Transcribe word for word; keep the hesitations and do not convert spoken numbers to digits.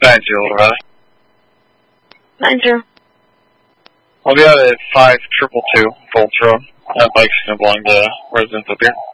nine zero, rather. nine zero. I'll be out at five triple two Volts Road. That bike's gonna belong to residents up here.